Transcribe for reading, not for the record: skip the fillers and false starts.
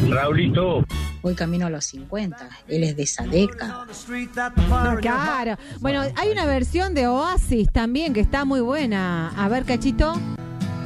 Raulito. Voy camino a los 50. Él es de esa década. Claro. Bueno, hay una versión de Oasis también que está muy buena. A ver, Cachito.